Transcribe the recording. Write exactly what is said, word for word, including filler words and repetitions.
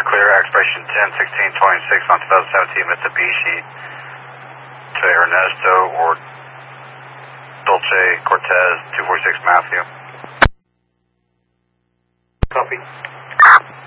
clear, expiration ten sixteen twenty-six on twenty seventeen Mitsubishi to Ernesto or Dolce Cortez two forty-six Matthew. Copy.